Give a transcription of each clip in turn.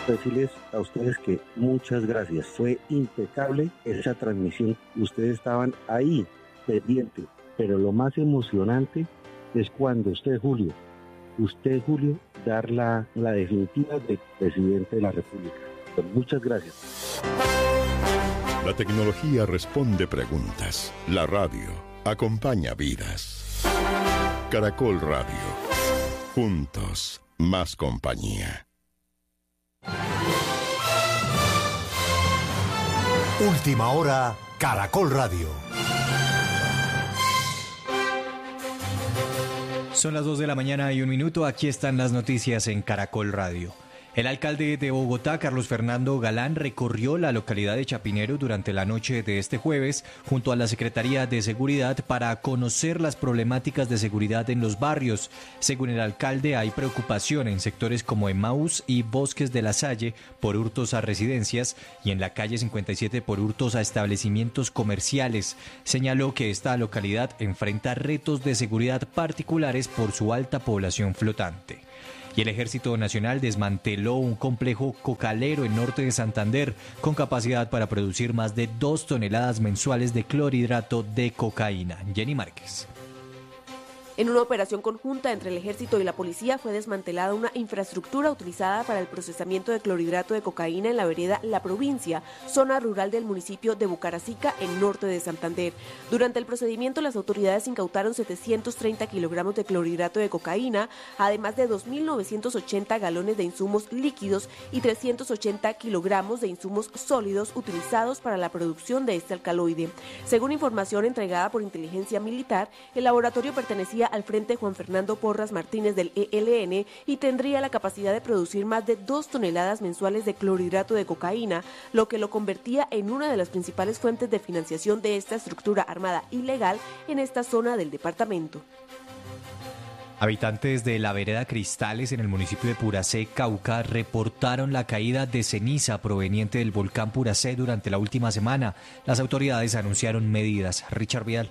Decirles a ustedes que muchas gracias. Fue impecable esa transmisión. Ustedes estaban ahí, pendientes. Pero lo más emocionante es cuando usted, Julio, dar la definitiva de presidente de la República. Pues muchas gracias. La tecnología responde preguntas. La radio acompaña vidas. Caracol Radio. Juntos, más compañía. Última hora, Caracol Radio. Son las 2 de la mañana y 1 minuto. Aquí están las noticias en Caracol Radio. El alcalde de Bogotá, Carlos Fernando Galán, recorrió la localidad de Chapinero durante la noche de este jueves junto a la Secretaría de Seguridad para conocer las problemáticas de seguridad en los barrios. Según el alcalde, hay preocupación en sectores como Emaús y Bosques de la Salle por hurtos a residencias y en la calle 57 por hurtos a establecimientos comerciales. Señaló que esta localidad enfrenta retos de seguridad particulares por su alta población flotante. Y el Ejército Nacional desmanteló un complejo cocalero en norte de Santander con capacidad para producir más de 2 toneladas mensuales de clorhidrato de cocaína. Jenny Márquez. En una operación conjunta entre el Ejército y la Policía fue desmantelada una infraestructura utilizada para el procesamiento de clorhidrato de cocaína en la vereda La Provincia, zona rural del municipio de Bucaracica, en norte de Santander. Durante el procedimiento, las autoridades incautaron 730 kilogramos de clorhidrato de cocaína, además de 2.980 galones de insumos líquidos y 380 kilogramos de insumos sólidos utilizados para la producción de este alcaloide. Según información entregada por Inteligencia Militar, el laboratorio pertenecía al Frente Juan Fernando Porras Martínez del ELN y tendría la capacidad de producir más de 2 toneladas mensuales de clorhidrato de cocaína, lo que lo convertía en una de las principales fuentes de financiación de esta estructura armada ilegal en esta zona del departamento. Habitantes de la vereda Cristales en el municipio de Puracé, Cauca, reportaron la caída de ceniza proveniente del volcán Puracé durante la última semana. Las autoridades anunciaron medidas. Richard Vidal.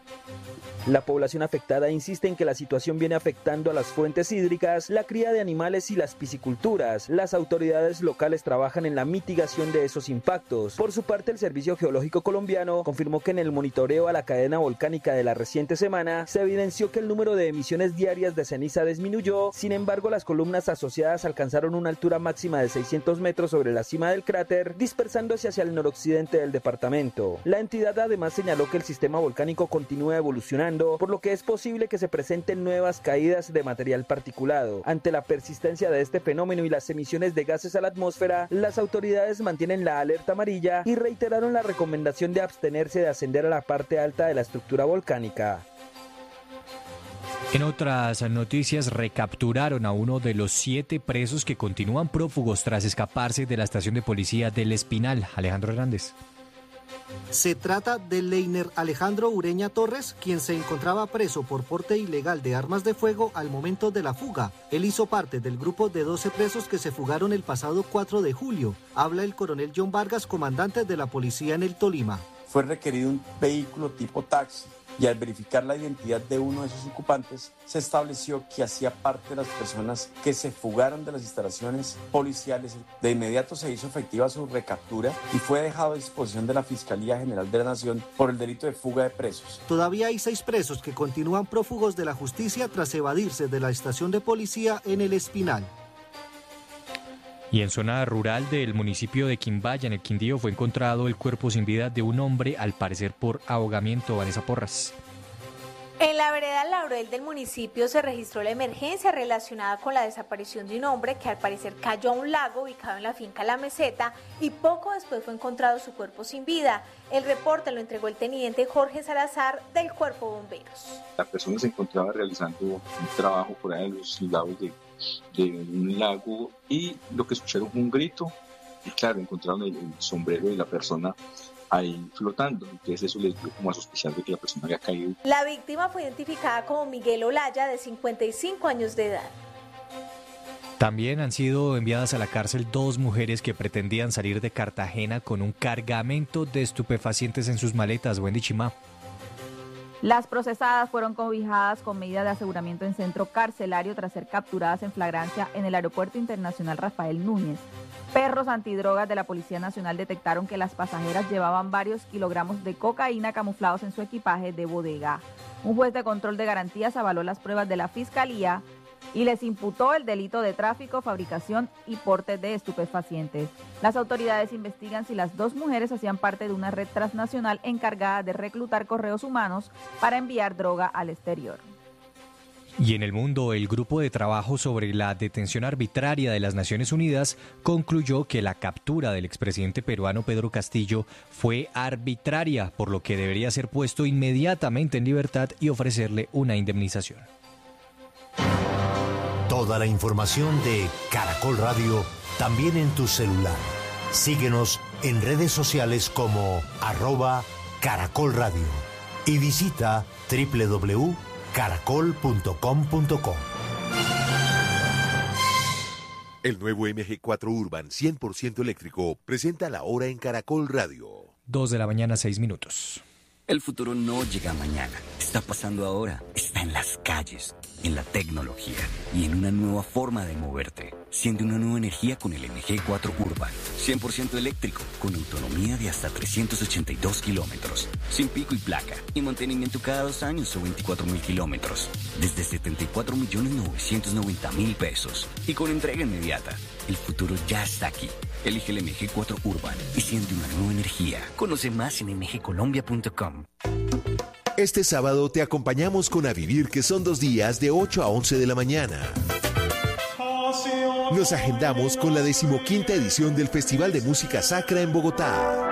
La población afectada insiste en que la situación viene afectando a las fuentes hídricas, la cría de animales y las pisciculturas. Las autoridades locales trabajan en la mitigación de esos impactos. Por su parte, el Servicio Geológico Colombiano confirmó que en el monitoreo a la cadena volcánica de la reciente semana se evidenció que el número de emisiones diarias de ceniza disminuyó. Sin embargo, las columnas asociadas alcanzaron una altura máxima de 600 metros sobre la cima del cráter, dispersándose hacia el noroccidente del departamento. La entidad además señaló que el sistema volcánico continúa evolucionando, por lo que es posible que se presenten nuevas caídas de material particulado. Ante la persistencia de este fenómeno y las emisiones de gases a la atmósfera, las autoridades mantienen la alerta amarilla y reiteraron la recomendación de abstenerse de ascender a la parte alta de la estructura volcánica. En otras noticias, recapturaron a uno de los 7 presos que continúan prófugos tras escaparse de la estación de policía del Espinal. Alejandro Hernández. Se trata de Leiner Alejandro Ureña Torres, quien se encontraba preso por porte ilegal de armas de fuego al momento de la fuga. Él hizo parte del grupo de 12 presos que se fugaron el pasado 4 de julio. Habla el coronel John Vargas, comandante de la policía en el Tolima. Fue requerido un vehículo tipo taxi y al verificar la identidad de uno de sus ocupantes se estableció que hacía parte de las personas que se fugaron de las instalaciones policiales. De inmediato se hizo efectiva su recaptura y fue dejado a disposición de la Fiscalía General de la Nación por el delito de fuga de presos. Todavía hay 6 presos que continúan prófugos de la justicia tras evadirse de la estación de policía en el Espinal. Y en zona rural del municipio de Quimbaya, en el Quindío, fue encontrado el cuerpo sin vida de un hombre, al parecer por ahogamiento. Vanessa Porras. En la vereda Laurel del municipio se registró la emergencia relacionada con la desaparición de un hombre que al parecer cayó a un lago ubicado en la finca La Meseta y poco después fue encontrado su cuerpo sin vida. El reporte lo entregó el teniente Jorge Salazar del Cuerpo de Bomberos. La persona se encontraba realizando un trabajo por ahí en los lagos de un lago y lo que escucharon fue un grito y claro, encontraron el sombrero de la persona ahí flotando, entonces eso les dio como a sospechar de que la persona había caído. La víctima fue identificada como Miguel Olaya, de 55 años de edad. También han sido enviadas a la cárcel 2 mujeres que pretendían salir de Cartagena con un cargamento de estupefacientes en sus maletas. Wendy Chimá. Las procesadas fueron cobijadas con medida de aseguramiento en centro carcelario tras ser capturadas en flagrancia en el Aeropuerto Internacional Rafael Núñez. Perros antidrogas de la Policía Nacional detectaron que las pasajeras llevaban varios kilogramos de cocaína camuflados en su equipaje de bodega. Un juez de control de garantías avaló las pruebas de la Fiscalía y les imputó el delito de tráfico, fabricación y porte de estupefacientes. Las autoridades investigan si las dos mujeres hacían parte de una red transnacional encargada de reclutar correos humanos para enviar droga al exterior. Y en el mundo, el Grupo de Trabajo sobre la Detención Arbitraria de las Naciones Unidas concluyó que la captura del expresidente peruano Pedro Castillo fue arbitraria, por lo que debería ser puesto inmediatamente en libertad y ofrecerle una indemnización. Toda la información de Caracol Radio también en tu celular. Síguenos en redes sociales como @Caracol Radio y visita www.caracol.com.co. El nuevo MG4 Urban 100% eléctrico presenta la hora en Caracol Radio. 2:06 a.m. El futuro no llega mañana, está pasando ahora, está en las calles, en la tecnología y en una nueva forma de moverte. Siente una nueva energía con el MG4 Urban, 100% eléctrico, con autonomía de hasta 382 kilómetros, sin pico y placa, y mantenimiento cada 2 años o 24.000 kilómetros, desde 74.990.000 pesos, y con entrega inmediata. El futuro ya está aquí. Elige el MG4 Urban y siente una nueva energía. Conoce más en mgcolombia.com. Este sábado te acompañamos con A Vivir, que son 2 días de 8 a 11 de la mañana. Nos agendamos con la 15ª edición del Festival de Música Sacra en Bogotá.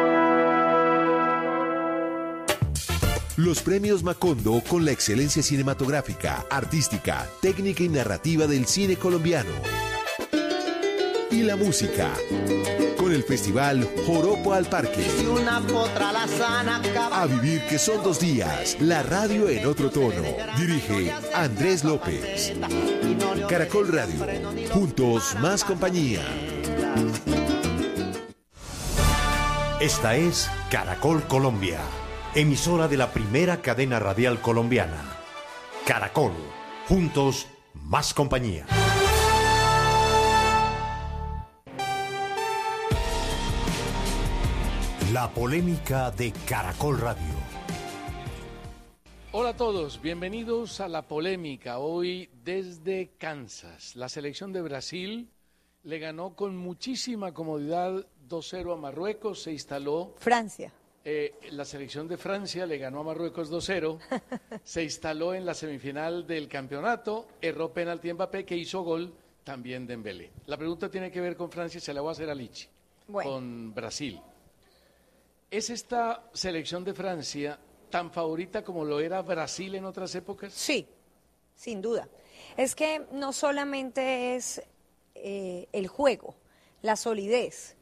Los premios Macondo con la excelencia cinematográfica, artística, técnica y narrativa del cine colombiano. Y la música, con el festival Joropo al Parque. A Vivir, que son 2 días, la radio en otro tono. Dirige Andrés López. Caracol Radio, juntos más compañía. Esta es Caracol Colombia, emisora de la primera cadena radial colombiana. Caracol, juntos más compañía. La polémica de Caracol Radio. Hola a todos, bienvenidos a La Polémica, hoy desde Kansas. La selección de Brasil le ganó con muchísima comodidad 2-0 a Marruecos, se instaló... Francia. La selección de Francia le ganó a Marruecos 2-0, se instaló en la semifinal del campeonato, erró penalti Mbappé, que hizo gol también Dembélé. La pregunta tiene que ver con Francia, se la voy a hacer a Lichi, con Brasil. ¿Es esta selección de Francia tan favorita como lo era Brasil en otras épocas? Sí, sin duda. Es que no solamente es el juego, la solidez,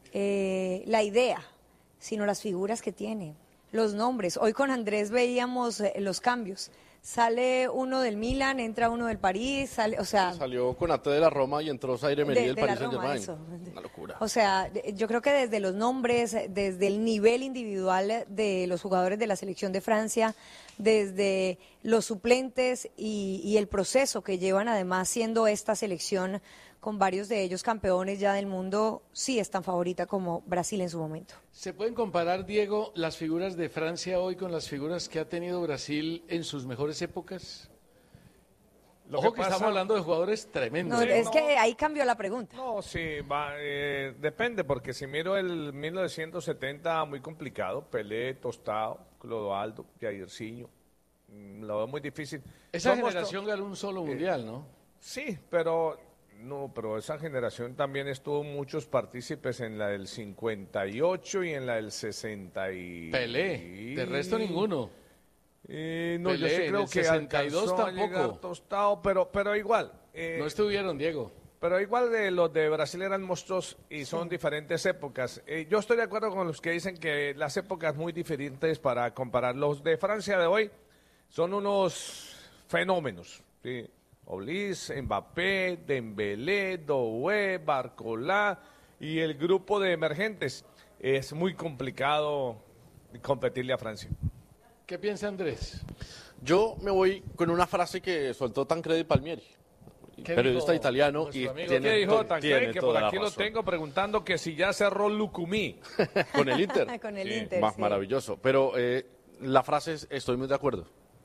la idea, sino las figuras que tiene, los nombres. Hoy con Andrés veíamos los cambios. Sale uno del Milan, entra uno del París, sale, o sea... Salió Konaté de la Roma y entró Zaire Emery del Paris Saint-Germain. Una locura. O sea, yo creo que desde los nombres, desde el nivel individual de los jugadores de la selección de Francia, desde los suplentes y el proceso que llevan además siendo esta selección con varios de ellos campeones ya del mundo, sí es tan favorita como Brasil en su momento. ¿Se pueden comparar, Diego, las figuras de Francia hoy con las figuras que ha tenido Brasil en sus mejores épocas? Ojo que estamos hablando de jugadores tremendos. No, es que ahí cambió la pregunta. No, sí, depende, porque si miro el 1970, muy complicado, Pelé, Tostado, Clodoaldo, Jairzinho, lo veo muy difícil. Esa generación ganó un solo mundial, ¿no? Sí, pero esa generación también estuvo muchos partícipes en la del 58 y en la del 60 y... Pelé, de resto ninguno. No, Pelé, yo sí creo que 62 tampoco. Tostado, pero igual. No estuvieron, Diego. Pero igual los de Brasil eran monstruos y son diferentes épocas. Yo estoy de acuerdo con los que dicen que las épocas muy diferentes para comparar. Los de Francia de hoy son unos fenómenos, ¿sí? Olis, Mbappé, Dembélé, Doué, Barcola y el grupo de emergentes. Es muy complicado competirle a Francia. ¿Qué piensa Andrés? Yo me voy con una frase que soltó Tancredi Palmieri, periodista italiano, y ¿Qué dijo Tancredi? Que por aquí lo razón. tengo preguntando que si ya cerró Lucumí. Con el Inter. Con el Sí, Inter, sí. Maravilloso. Pero la frase es, estoy muy de acuerdo.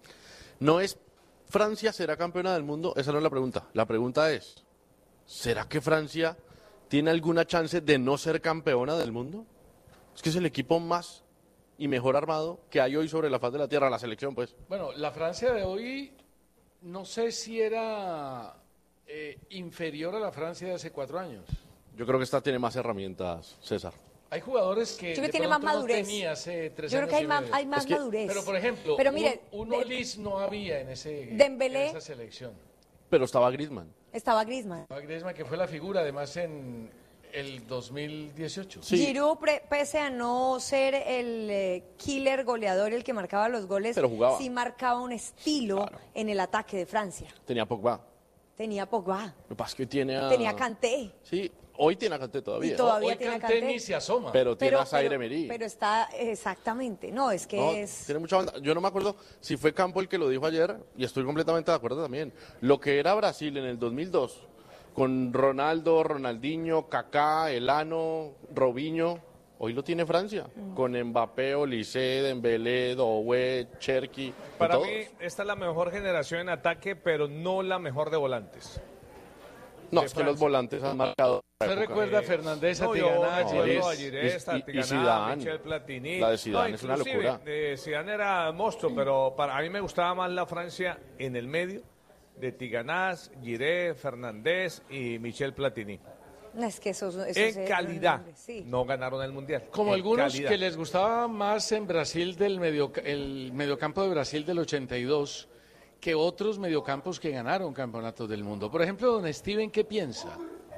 No es Francia será campeona del mundo, esa no es la pregunta. La pregunta es, ¿será que Francia tiene alguna chance de no ser campeona del mundo? Es que es el equipo más y mejor armado que hay hoy sobre la faz de la tierra, la selección, pues. Bueno, la Francia de hoy no sé si era inferior a la Francia de hace 4 años. Yo creo que esta tiene más herramientas, César. Hay jugadores que Yo creo que de tiene pronto más no madurez. tenía hace 3 Yo creo años que hay y más, medio. hay más madurez. Pero, por ejemplo, Pero mire, un Olis no había en Dembélé. esa selección. Pero estaba Griezmann. Estaba Griezmann. Estaba Griezmann, que fue la figura, además, en el 2018. Giroud, pese a no ser el killer goleador, el que marcaba los goles, Pero jugaba. sí marcaba un estilo en el ataque de Francia. Tenía Pogba. Tenía Pogba, Lo que pasa es que tiene a... tenía Kanté. Sí, hoy tiene a Kanté todavía. Y todavía Hoy tiene a Kanté Kanté. ni se asoma. Pero tiene a Zaire Emery. Pero está, exactamente, no, es que No, es... tiene mucha banda. Yo no me acuerdo si fue Campo el que lo dijo ayer, y estoy completamente de acuerdo también. Lo que era Brasil en el 2002, con Ronaldo, Ronaldinho, Kaká, Elano, Robinho, hoy lo tiene Francia, con Mbappé, Olise, Dembélé, Doué, Cherki. Para todos. mí, esta es la mejor generación en ataque, pero no la mejor de volantes. No, de es que los Francia. volantes han marcado. ¿Usted recuerda a Fernández, a No, Tigana, yo Girés? recuerdo a Girés, a y Tigana, Zidane. Michel Platini. La de Zidane es una inclusive, locura. Zidane era monstruo, pero a mí me gustaba más la Francia en el medio, de Tiganás, Giré, Fernández y Michel Platini. Es que esos En calidad, sí. no ganaron el Mundial. Como En algunos calidad. que les gustaba más en Brasil el mediocampo de Brasil del 82 que otros mediocampos que ganaron campeonatos del mundo. Por ejemplo, don Steven, ¿qué piensa?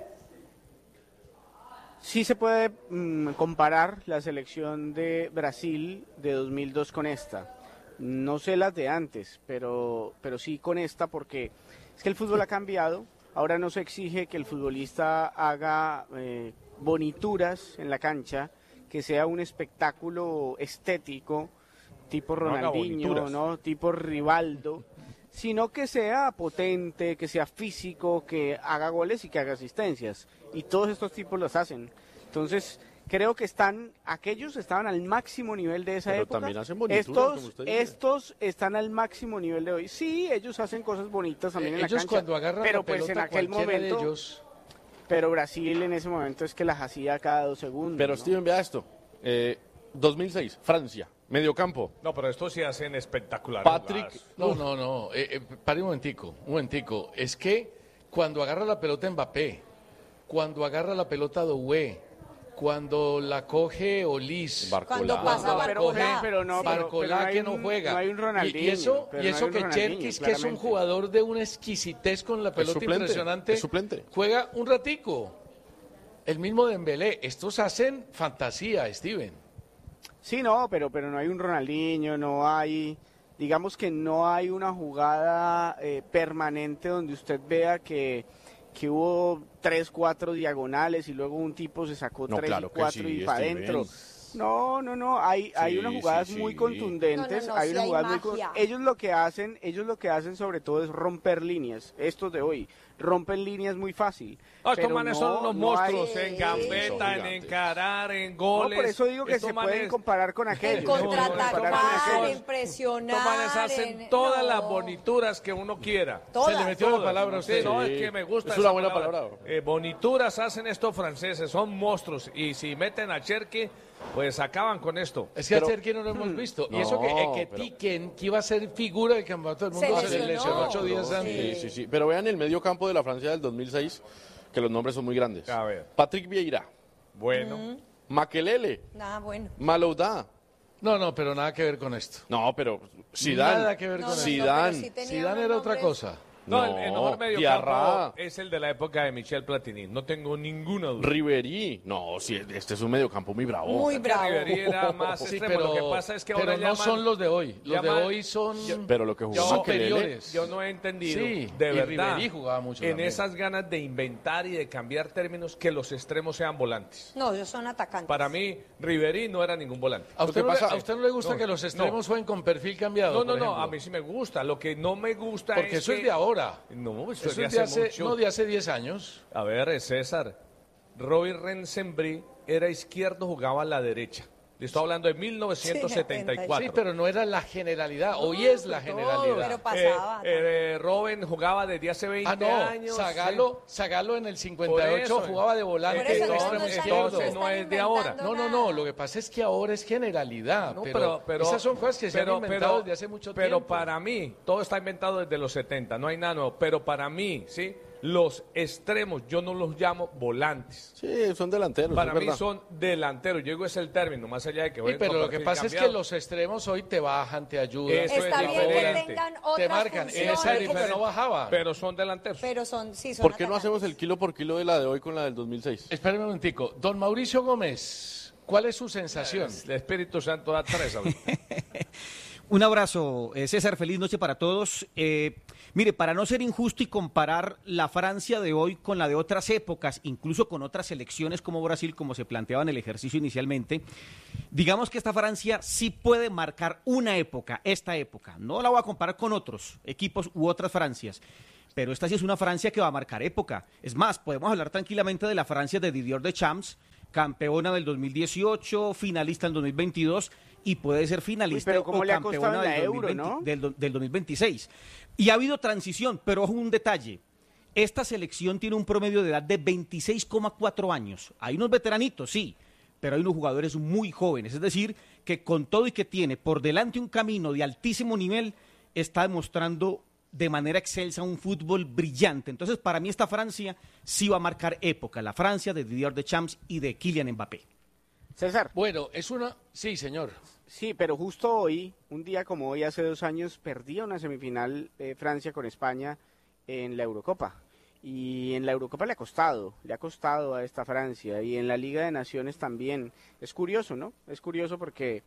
Sí se puede comparar la selección de Brasil de 2002 con esta. No sé las de antes, pero sí con esta porque es que el fútbol ha cambiado. Ahora no se exige que el futbolista haga bonituras en la cancha, que sea un espectáculo estético, tipo No haga Ronaldinho, bonituras. ¿no? Tipo Rivaldo, sino que sea potente, que sea físico, que haga goles y que haga asistencias. Y todos estos tipos los hacen. Entonces, creo que aquellos estaban al máximo nivel de esa Pero época. también hacen bonituras, como usted dice. Estos están al máximo nivel de hoy. Sí, ellos hacen cosas bonitas también en la Ellos cancha. cuando agarran pero la pues pelota, en aquel cualquiera de momento, ellos... pero Brasil en ese momento es que las hacía cada 2 segundos. Pero ¿no? Steven, vea esto. 2006, Francia, mediocampo. No, pero estos sí hacen espectacular. Patrick, No. Pare un momentico. Es que cuando agarra la pelota Mbappé, cuando agarra la pelota Doué, cuando la coge Olis, Cuando pasa Barcolá. Barcolá que no juega. No hay un Ronaldinho. Y eso pero no hay un que Ronaldinho, Cherkis, que es un claramente. jugador de una exquisitez con la pelota suplente, impresionante, es suplente. juega un ratico. El mismo Dembélé. Estos hacen fantasía, Steven. Sí, no, pero no hay un Ronaldinho, no hay, digamos que no hay una jugada permanente donde usted vea que hubo 3, 4 diagonales y luego un tipo se sacó No, 3 claro y que 4 sí, y para Steven. adentro. No, hay Sí, unas jugadas sí, muy sí. contundentes, No, hay sí unas hay jugadas magia. ellos lo que hacen sobre todo es romper líneas, estos de hoy, rompen líneas muy fácil. Estos pero manes no- son unos no hay- monstruos en gambeta, Son en gigantes. encarar, en No, goles. por eso digo que Estos se pueden manes- comparar con En aquellos. contraatacar, Estos en presionar. Estos manes hacen en- todas no. las bonituras que uno quiera. Todas. Se le metió la palabra a Sí, usted. no, Sí. es que me gusta Es esa una buena palabra. Bonituras hacen estos franceses, son monstruos. Y si meten a Cherki, pues acaban con esto. Es que Pero- a Cherki no lo hemos visto. Y No, eso que pero- Tiken, que iba a ser figura del campeonato del mundo, se le lesionó 8 días antes. Sí. Pero vean el medio campo de la Francia del 2006, que los nombres son muy grandes. A ver. Patrick Vieira, Bueno. Makelele, Nada bueno. Malouda. No, pero nada que ver con esto. No, pero Zidane. Nada que ver con No, esto. no, Zidane. pero sí tenía Zidane unos era otra nombres. cosa. No, el mejor Diarra. mediocampo es el de la época de Michel Platini, no tengo ninguna duda. Ribery, no, sí, este es un mediocampo muy bravo. Muy bravo. Ribery era más Sí, extremo, pero, lo que pasa es que pero ahora no son los de hoy. Los de hoy son pero lo que jugaba superiores. Yo no he entendido, Sí, de y verdad, Ribery jugaba mucho en también. esas ganas de inventar y de cambiar términos, que los extremos sean volantes. No, ellos son atacantes. Para mí, Ribery no era ningún volante. ¿A usted, ¿A usted no le gusta No, que los extremos jueguen con perfil cambiado? No, por no, ejemplo? a mí sí me gusta. Lo que no me gusta Porque es eso que... es de ahora. No, Eso es de hace, mucho. no, de hace 10 años. A ver, César, Robin Rensenbrink era izquierdo, jugaba a la derecha. Le estoy hablando de 1974. Sí, pero no era la generalidad. Hoy es la generalidad. Pero pasaba. Robin jugaba desde hace 20 años. Zagalo en el 58 Por eso. jugaba de volante Por eso de no extremo están- izquierdo. Entonces no es de ahora. No, lo que pasa es que ahora es generalidad. No, pero esas son cosas que se han inventado desde hace mucho tiempo. Pero para mí, todo está inventado desde los 70, no hay nada nuevo. Pero para mí, ¿sí? Los extremos, yo no los llamo volantes. Sí, son delanteros. Para es mí verdad. son delanteros. Yo digo es el término, más allá de que Sí, jueguen pero con lo que perfil pasa es que cambiado. los extremos hoy te bajan, te ayudan. Eso Está es bien que diferente. tengan Te otras marcan. funciones. Esa es diferente. No bajaba. Pero son delanteros. Pero son, sí, son ¿Por qué no atacantes. hacemos el kilo por kilo de la de hoy con la del 2006? Espérame un momentico. Don Mauricio Gómez, ¿cuál es su sensación? El Espíritu Santo da tres ahorita. Un abrazo, César, feliz noche para todos. Mire, para no ser injusto y comparar la Francia de hoy con la de otras épocas, incluso con otras selecciones como Brasil, como se planteaba en el ejercicio inicialmente, digamos que esta Francia sí puede marcar una época, esta época. No la voy a comparar con otros equipos u otras Francias, pero esta sí es una Francia que va a marcar época. Es más, podemos hablar tranquilamente de la Francia de Didier Deschamps, campeona del 2018, finalista en 2022 y puede ser finalista pero ¿cómo o le ha costado campeona en la del, Euro, 2020 no? del 2026. Y ha habido transición, pero ojo un detalle. Esta selección tiene un promedio de edad de 26,4 años. Hay unos veteranitos, sí, pero hay unos jugadores muy jóvenes. Es decir, que con todo y que tiene por delante un camino de altísimo nivel, está demostrando de manera excelsa un fútbol brillante. Entonces, para mí esta Francia sí va a marcar época. La Francia de Didier Deschamps y de Kylian Mbappé. César. Bueno, es una... Sí, señor. Sí, pero justo hoy, un día como hoy, hace 2 años, perdía una semifinal Francia con España en la Eurocopa. Y en la Eurocopa le ha costado a esta Francia. Y en la Liga de Naciones también. Es curioso, ¿no? Es curioso porque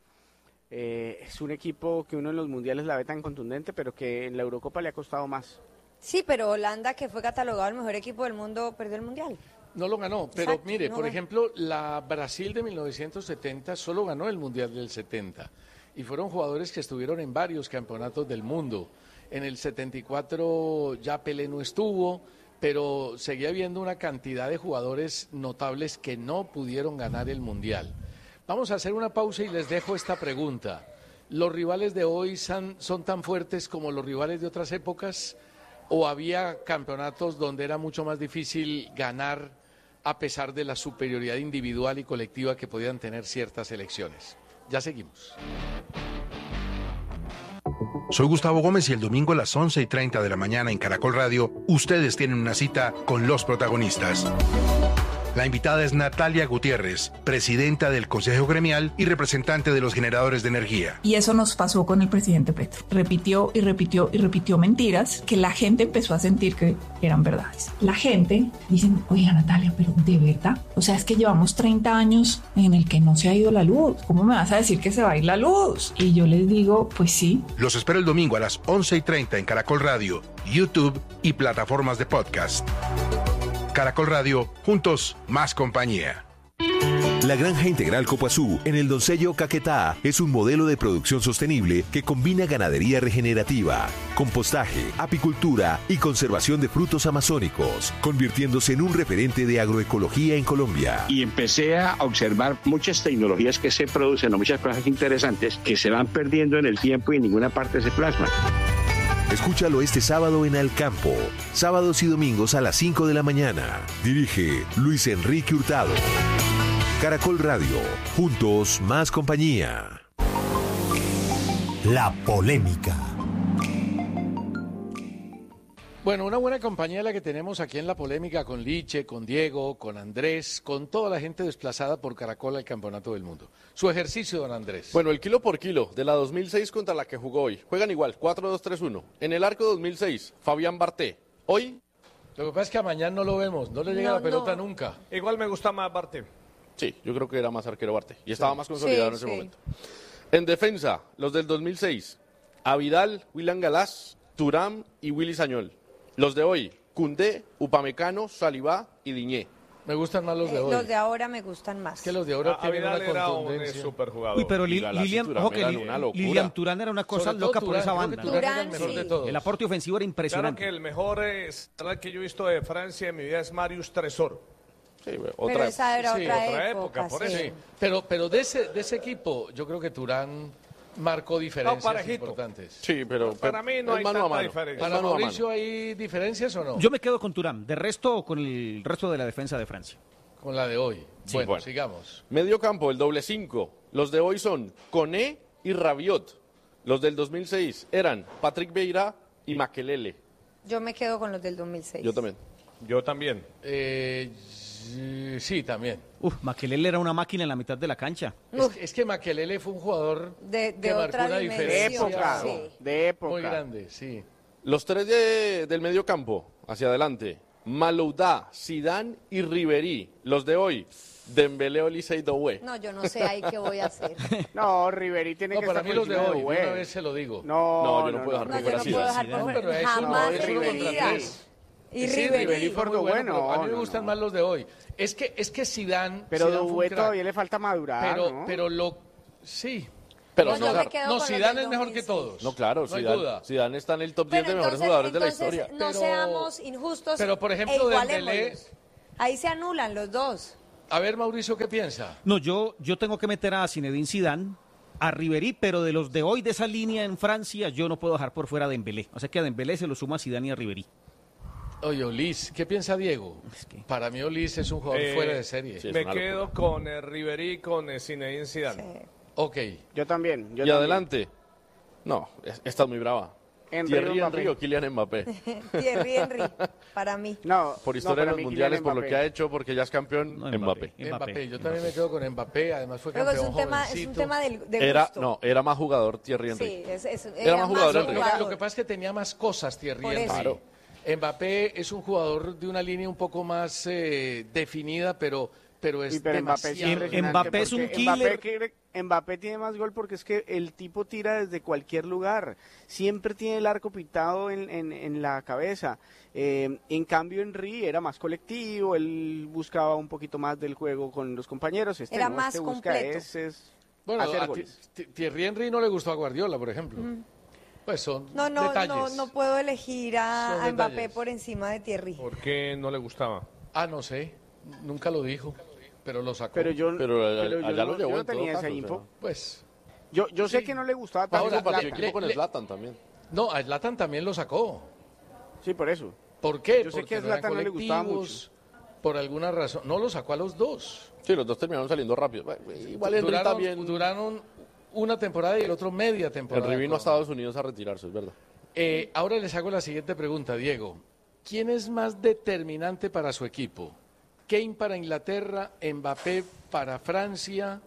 es un equipo que uno en los mundiales la ve tan contundente, pero que en la Eurocopa le ha costado más. Sí, pero Holanda, que fue catalogado el mejor equipo del mundo, perdió el Mundial. No lo ganó, pero Exacto, mire, no por ganó. ejemplo, la Brasil de 1970 solo ganó el Mundial del 70 y fueron jugadores que estuvieron en varios campeonatos del mundo. En el 74 ya Pelé no estuvo, pero seguía habiendo una cantidad de jugadores notables que no pudieron ganar el Mundial. Vamos a hacer una pausa y les dejo esta pregunta. ¿Los rivales de hoy son tan fuertes como los rivales de otras épocas? ¿O había campeonatos donde era mucho más difícil ganar a pesar de la superioridad individual y colectiva que podían tener ciertas selecciones? Ya seguimos. Soy Gustavo Gómez y el domingo a las 11:30 de la mañana en Caracol Radio, ustedes tienen una cita con los protagonistas. La invitada es Natalia Gutiérrez, presidenta del Consejo Gremial y representante de los generadores de energía. Y eso nos pasó con el presidente Petro. Repitió y repitió y repitió mentiras que la gente empezó a sentir que eran verdades. La gente dice, oiga Natalia, pero ¿de verdad? O sea, es que llevamos 30 años en el que no se ha ido la luz. ¿Cómo me vas a decir que se va a ir la luz? Y yo les digo, pues sí. Los espero el domingo a las 11:30 en Caracol Radio, YouTube y plataformas de podcast. Caracol Radio, juntos, más compañía. La Granja Integral Copuazú, en el Doncello Caquetá, es un modelo de producción sostenible que combina ganadería regenerativa, compostaje, apicultura y conservación de frutos amazónicos, convirtiéndose en un referente de agroecología en Colombia. Y empecé a observar muchas tecnologías que se producen, o muchas cosas interesantes que se van perdiendo en el tiempo y en ninguna parte se plasman. Escúchalo este sábado en Alcampo, sábados y domingos a las 5 de la mañana. Dirige Luis Enrique Hurtado. Caracol Radio, juntos más compañía. La polémica. Bueno, una buena compañía la que tenemos aquí en La Polémica con Liche, con Diego, con Andrés, con toda la gente desplazada por Caracol al Campeonato del Mundo. Su ejercicio, don Andrés. Bueno, el kilo por kilo de la 2006 contra la que jugó hoy. Juegan igual, 4-2-3-1. En el arco 2006, Fabián Barté. Hoy... Lo que pasa es que a Mañán no lo vemos, no le llega la pelota nunca. Igual me gusta más Barté. Sí, yo creo que era más arquero Barté y estaba más consolidado en ese momento. En defensa, los del 2006, Avidal, William Galás, Thuram y Willy Sañol. Los de hoy, Koundé, Upamecano, Saliba y Diñé. Me gustan más los de hoy. Los de ahora me gustan más. Es que los de ahora tienen una contundencia. Superjugador. Uy, pero Lilian Thuram era una cosa loca por esa banda. El aporte ofensivo era impresionante. Claro que el mejor central que yo he visto de Francia en mi vida es Marius Tresor. Sí, pero esa era otra época, por eso. Sí. Pero de ese equipo, yo creo que Thuram marcó diferencias importantes. Sí, pero para mí no hay tanta diferencia. ¿Para Mauricio hay diferencias o no? Yo me quedo con Thuram, de resto con el resto de la defensa de Francia. Con la de hoy. Sí, bueno, sigamos. Medio campo, el doble 5. Los de hoy son Koné y Rabiot. Los del 2006 eran Patrick Vieira y Makelele. Yo me quedo con los del 2006. Yo también. Sí, también. Makelele era una máquina en la mitad de la cancha. Es que Makelele fue un jugador de que otra marcó una diferencia de época. muy grande, sí. Los tres del medio campo, hacia adelante. Maloudá, Zidane y Ribery. Los de hoy, Dembélé, Olise y Doué. No, yo no sé ahí qué voy a hacer. No, Ribery tiene que estar para mí los de hoy, una vez se lo digo. No, yo no puedo dejar por fuera Zidane. Pero eso jamás es uno contra tres. Y sí, Ribery fue muy bueno. A mí me gustan más los de hoy. Es que Zidane. Pero Doué todavía le falta madurar, ¿no? Sí. Pero Zidane es mejor que todos. No, claro, no hay duda. Zidane está en el top 10 de mejores jugadores de la historia. No seamos injustos. Pero por ejemplo, Dembélé. Ahí se anulan los dos. A ver, Mauricio, ¿qué piensa? No, yo tengo que meter a Zinedine Zidane, a Ribery, pero de los de hoy de esa línea en Francia, yo no puedo dejar por fuera a Dembélé. O sea que a Dembélé se lo suma a Zidane y a Ribery. Oye, Olis, ¿qué piensa Diego? Para mí Olis es un jugador fuera de serie. Me quedo con Ribery y con Zinedine Zidane. Sí. Ok. Yo también. Adelante. No, esta es muy brava. Thierry Henry o Kylian Mbappé. Thierry Henry, para mí. No, por historia de los mundiales, por lo Mbappé. que ha hecho, porque ya es campeón, Mbappé. Yo también me quedo con Mbappé, además fue campeón jovencito. Es un tema de gusto. Era más jugador Thierry Henry. Sí, era más jugador Henry. Lo que pasa es que tenía más cosas Thierry Henry. Claro. Mbappé es un jugador de una línea un poco más definida, pero es demasiado. Mbappé es un killer. Mbappé tiene más gol porque es que el tipo tira desde cualquier lugar. Siempre tiene el arco pitado en la cabeza. En cambio, Henry era más colectivo. Él buscaba un poquito más del juego con los compañeros. Era más completo. Bueno, a Thierry Henry no le gustó a Guardiola, por ejemplo. Pues son detalles. No puedo elegir a Mbappé por encima de Thierry. ¿Por qué no le gustaba? No sé. Nunca lo dijo. Pero lo sacó. Pero allá lo llevó yo no en tenía todo esa caso, info. Pues yo sé que no le gustaba tanto. Ahora, partió con Zlatan también. No, a Zlatan también lo sacó. Sí, por eso. ¿Por qué? Yo sé que a Zlatan no le gustaba mucho. Por alguna razón. No, lo sacó a los dos. Sí, los dos terminaron saliendo rápido. Igual Henry también. Duraron una temporada y el otro media temporada. Henry vino a Estados Unidos a retirarse, es verdad. Ahora les hago la siguiente pregunta, Diego. ¿Quién es más determinante para su equipo? Kane para Inglaterra, Mbappé para Francia,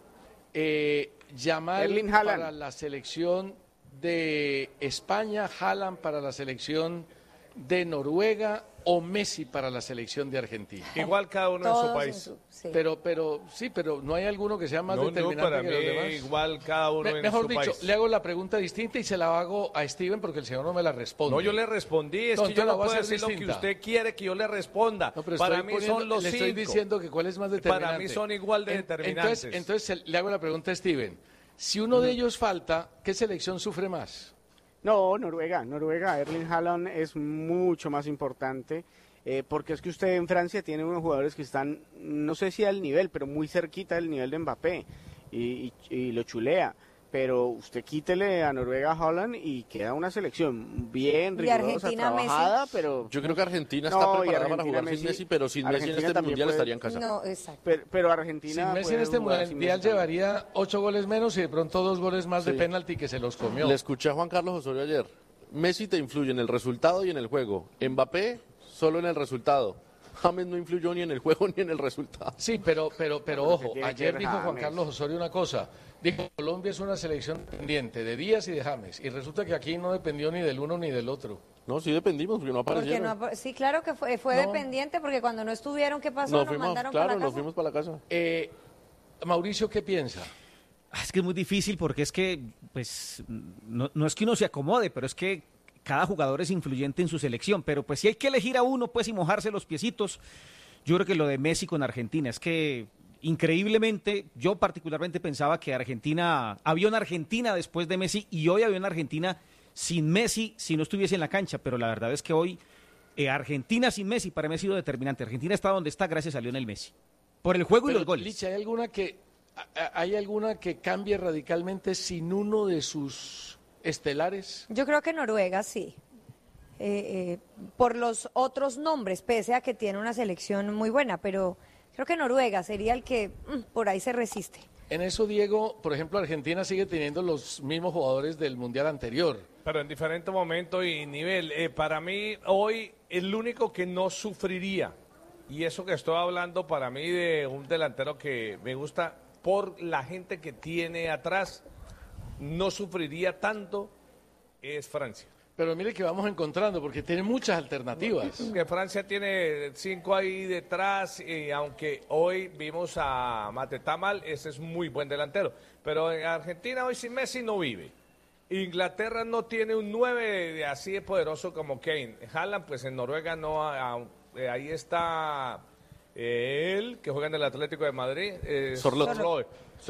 Yamal para la selección de España, Haaland para la selección de Noruega o Messi para la selección de Argentina. Igual cada uno en su país. Sí. Pero no hay alguno que sea más determinante para que los mí, demás. igual cada uno en mejor su dicho, país. le hago la pregunta distinta y se la hago a Steven porque el señor no me la responde. No, yo le respondí, es que yo no puedo decir lo que usted quiere que yo le responda. No, para mí son los le cinco. Estoy diciendo que cuál es más determinante. Para mí son igual de determinantes. Entonces le hago la pregunta a Steven. Si uno de ellos falta, ¿qué selección sufre más? No, Noruega. Erling Haaland es mucho más importante. Porque es que usted en Francia tiene unos jugadores que están, no sé si al nivel, pero muy cerquita del nivel de Mbappé y lo chulea. Pero usted quítele a Noruega a Haaland y queda una selección bien rigurosa, trabajada, Messi. Pero... Yo creo que Argentina está preparada para jugar sin Messi, pero sin Messi en este mundial estaría en casa. No, exacto. Pero Argentina... Sin Messi en este mundial llevaría 8 goles menos y de pronto 2 goles más de penalti que se los comió. Le escuché a Juan Carlos Osorio ayer. Messi te influye en el resultado y en el juego. Mbappé, solo en el resultado. James no influyó ni en el juego ni en el resultado. Sí, pero ojo, ayer dijo Juan Carlos Osorio una cosa. Dijo, Colombia es una selección dependiente de Díaz y de James. Y resulta que aquí no dependió ni del uno ni del otro. No, sí dependimos, porque no aparecieron. Sí, claro que fue dependiente, porque cuando no estuvieron, ¿qué pasó? Nos mandaron para la casa. Nos fuimos para la casa. Mauricio, ¿qué piensa? Es que es muy difícil porque es que, pues, no es que uno se acomode, pero es que cada jugador es influyente en su selección. Pero pues si hay que elegir a uno, pues, y mojarse los piecitos, yo creo que lo de Messi con Argentina, es que increíblemente, yo particularmente pensaba que había una Argentina después de Messi y hoy había una Argentina sin Messi si no estuviese en la cancha, pero la verdad es que hoy Argentina sin Messi para mí ha sido determinante. Argentina está donde está gracias a Lionel Messi, por el juego y los goles. Licha, ¿hay alguna que cambie radicalmente sin uno de sus estelares? Yo creo que Noruega sí. Por los otros nombres, pese a que tiene una selección muy buena, pero creo que Noruega sería el que por ahí se resiste. En eso, Diego, por ejemplo, Argentina sigue teniendo los mismos jugadores del Mundial anterior. Pero en diferente momento y nivel. Para mí, hoy, el único que no sufriría, y eso que estoy hablando para mí de un delantero que me gusta por la gente que tiene atrás, no sufriría tanto, es Francia. Pero mire que vamos encontrando, porque tiene muchas alternativas. Que Francia tiene 5 ahí detrás, y aunque hoy vimos a Matetamal, ese es muy buen delantero. Pero en Argentina hoy sin Messi no vive. Inglaterra no tiene un 9 así de poderoso como Kane. Haaland, pues en Noruega no, ahí está él, que juega en el Atlético de Madrid. Sorloth,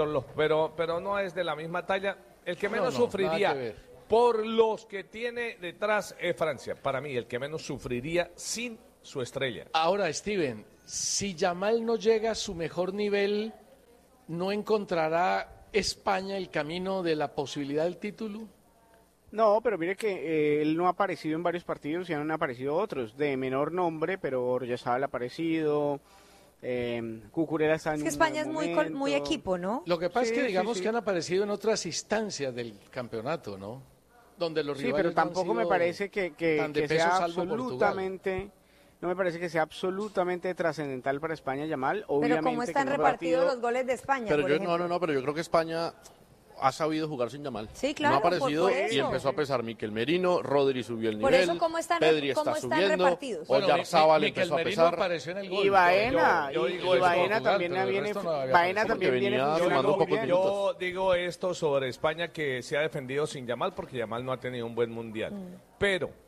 pero no es de la misma talla. El que menos sufriría por los que tiene detrás es Francia. Para mí, el que menos sufriría sin su estrella. Ahora, Steven, si Yamal no llega a su mejor nivel, ¿no encontrará España el camino de la posibilidad del título? No, pero mire que él no ha aparecido en varios partidos y han aparecido otros de menor nombre, pero Oyarzabal ha aparecido, Cucurella está en Es que España es muy equipo, ¿no? Lo que pasa es que digamos que han aparecido en otras instancias del campeonato, ¿no? Donde los rivales pero tampoco me parece que sea absolutamente... No me parece que sea absolutamente trascendental para España, Yamal. Obviamente, pero ¿cómo están repartidos los goles de España? Pero pero yo creo que España ha sabido jugar sin Yamal. Sí, claro. No ha aparecido y empezó a pesar Miquel Merino, Rodri subió el nivel. Por eso, ¿cómo están subiendo, repartidos? Oyarzabal empezó a pesar. Apareció en el gol. Y Baena también viene jugando poco. Yo digo esto sobre España, que se ha defendido sin Yamal, porque Yamal no ha tenido un buen mundial. Pero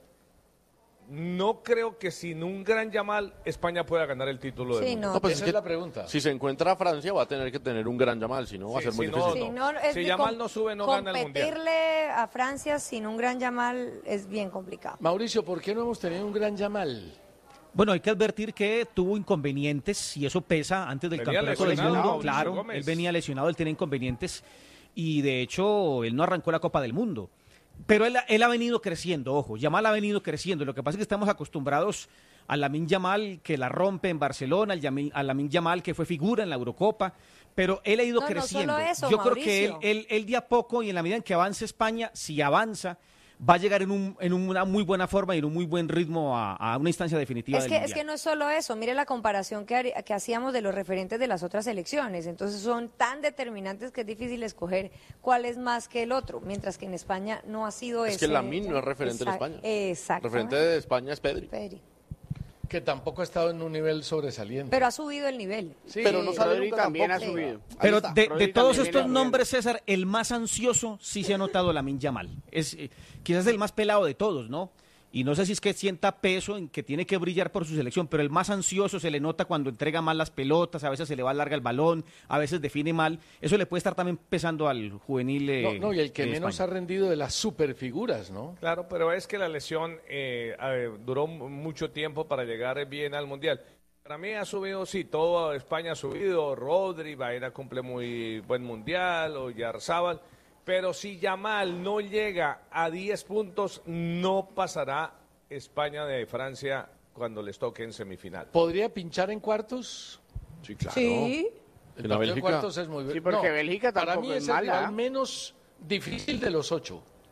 no creo que sin un gran Yamal España pueda ganar el título del mundo. No, pues esa es la pregunta. Si se encuentra a Francia va a tener que tener un gran Yamal, si no va a ser muy difícil. Si Yamal no sube, no gana el mundial. Competirle a Francia sin un gran Yamal es bien complicado. Mauricio, ¿por qué no hemos tenido un gran Yamal? Bueno, hay que advertir que tuvo inconvenientes y eso pesa antes del campeonato del mundo. Claro, él venía lesionado, él tenía inconvenientes y de hecho él no arrancó la Copa del Mundo. Pero él ha venido creciendo, ojo, Yamal ha venido creciendo. Lo que pasa es que estamos acostumbrados a Lamine Yamal, que la rompe en Barcelona, a Lamine Yamal, que fue figura en la Eurocopa, pero él ha ido creciendo. No solo eso, yo Mauricio. creo que él de a poco, y en la medida en que avance España, si avanza, va a llegar en una muy buena forma y en un muy buen ritmo a una instancia definitiva del Mundial. Es que no es solo eso, mire la comparación que hacíamos de los referentes de las otras selecciones, entonces son tan determinantes que es difícil escoger cuál es más que el otro, mientras que en España no ha sido eso. Es que Lamine no es referente en España. Exacto. Referente de España es Pedri. Que tampoco ha estado en un nivel sobresaliente. Pero ha subido el nivel. Sí, pero no sabe Rodri también ha subido. Pero de todos estos nombres, César, el más ansioso sí se ha notado Lamine Yamal. Es quizás el más pelado de todos, ¿no? Y no sé si es que sienta peso en que tiene que brillar por su selección, pero el más ansioso se le nota cuando entrega mal las pelotas, a veces se le va larga el balón, a veces define mal. Eso le puede estar también pesando al juvenil. Y el que menos ha rendido de las superfiguras, ¿no? Claro, pero es que la lesión duró mucho tiempo para llegar bien al Mundial. Para mí ha subido, sí, toda España ha subido, Rodri, Baena cumple muy buen Mundial, Oyarzabal. Pero si Yamal no llega a 10 puntos, no pasará España de Francia cuando les toque en semifinal. ¿Podría pinchar en cuartos? Sí, claro. Sí. En la Bélgica. Cuartos es muy bien. Sí, porque Bélgica tampoco para mí es es mala. el menos difícil de los 8.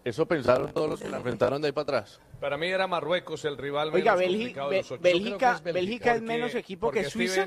Eso pensaron todos los que la enfrentaron de ahí para atrás. Para mí era Marruecos el rival Oiga, menos complicado de los 8. Bélgica es menos equipo que Suiza.